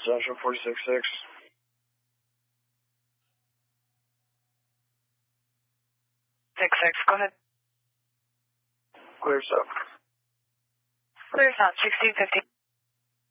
Central 46-6. 6-6, go ahead. Clear south. Clear south, 1650.